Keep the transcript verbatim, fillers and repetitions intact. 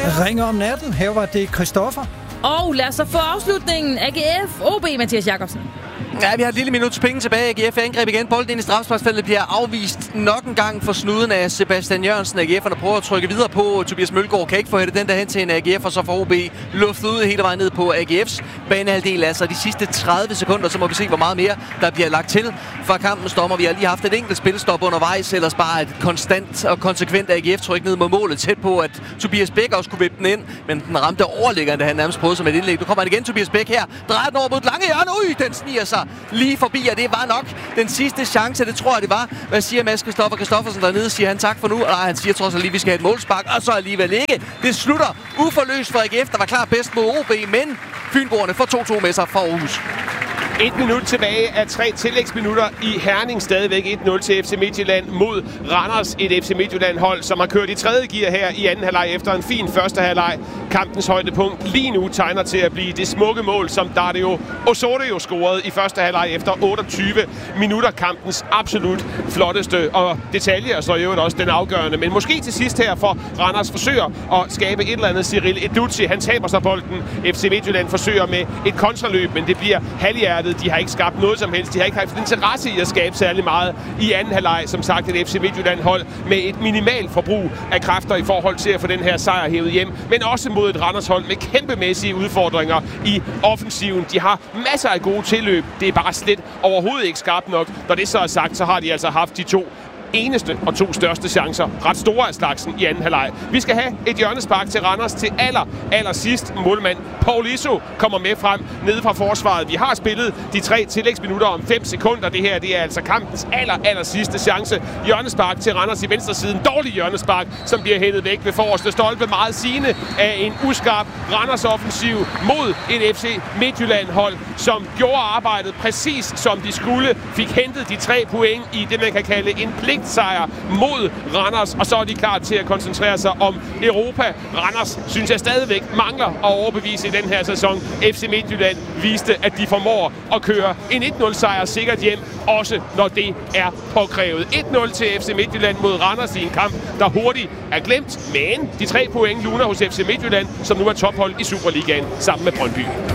Ringer om natten. Her var det Christoffer. Og lad os så få afslutningen. A G F O B, Mathias Jakobsen. Ja, vi har et lille minuts penge tilbage. A G F angreb igen. Bolden ind i strafsparksfeltet bliver afvist nok en gang for snuden af Sebastian Jørgensen. A G F'erne prøver at trykke videre på. Tobias Mølgaard kan ikke få hættet den der hen til en A G F, og så får O B luftet ud hele vejen ned på A G F's banehalvdel. Altså de sidste tredive sekunder, så må vi se, hvor meget mere der bliver lagt til fra kampens dommer. Vi har lige haft et enkelt spilstop undervejs, ellers bare et konstant og konsekvent A G F-tryk ned mod målet. Tæt på, at Tobias Bæk også kunne vippe den ind, men den ramte overliggeren, da han nærmest prøvede som et indlæg. Nu kommer han igen, Tobias Bæk her. Drejer den over mod et lange hjørne. Ui, den sniger sig lige forbi, og det var nok den sidste chance, det tror jeg, det var. Hvad siger Mads Christoffer Christoffersen dernede? Siger han tak for nu? Nej, han siger trods alt lige, vi skal have et målspark, og så alligevel ikke. Det slutter uforløst for A G F, der var klar bedst mod O B, men Fynboerne får to to med sig fra Aarhus. Et minut tilbage af tre tillægsminutter i Herning. Stadigvæk et nul til F C Midtjylland mod Randers. Et F C Midtjylland-hold, som har kørt i tredje gear her i anden halvleg efter en fin første halvleg. Kampens højdepunkt lige nu tegner til at blive det smukke mål, som Dario Osorio scorede i første halvleg efter otteogtyve minutter. Kampens absolut flotteste, og detaljer så jo også den afgørende. Men måske til sidst her, for Randers forsøger at skabe et eller andet. Cyril Edouzi, han taber sig bolden. F C Midtjylland forsøger med et kontraløb, men det bliver halvhjertet. De har ikke skabt noget som helst. De har ikke haft interesse i at skabe særlig meget i anden halvleg. Som sagt, et F C Midtjylland-hold med et minimalt forbrug af kræfter i forhold til at få den her sejr hævet hjem. Men også mod et Randers-hold med kæmpemæssige udfordringer i offensiven. De har masser af gode tilløb. Det er bare slet overhovedet ikke skarpt nok. Når det så er sagt, så har de altså haft de to eneste og to største chancer. Ret store af slagsen i anden halvleg. Vi skal have et hjørnespark til Randers til aller, aller sidst. Målmand Paul Isso kommer med frem nede fra forsvaret. Vi har spillet de tre tillægsminutter om fem sekunder. Det her, det er altså kampens aller, aller sidste chance. Hjørnespark til Randers i venstre siden. Dårlig hjørnespark, som bliver hættet væk ved forreste stolpe. Meget sigende af en uskarp Randers offensiv mod et F C Midtjylland hold, som gjorde arbejdet præcis som de skulle. Fik hentet de tre point i det, man kan kalde en pligt sejr mod Randers, og så er de klar til at koncentrere sig om Europa. Randers synes jeg stadigvæk mangler at overbevise i den her sæson. F C Midtjylland viste, at de formår at køre en et nul sejr sikkert hjem, også når det er påkrævet. et nul til F C Midtjylland mod Randers i en kamp, der hurtigt er glemt, men de tre point luner hos F C Midtjylland, som nu er tophold i Superligaen sammen med Brøndby.